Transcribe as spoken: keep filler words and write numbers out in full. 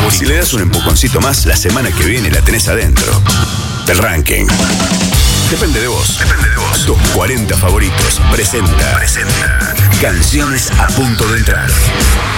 O si le das un empujoncito más, la semana que viene la tenés adentro del ranking. Depende de vos. Depende de vos. Tus cuarenta favoritos presenta. Presenta. Canciones a punto de entrar.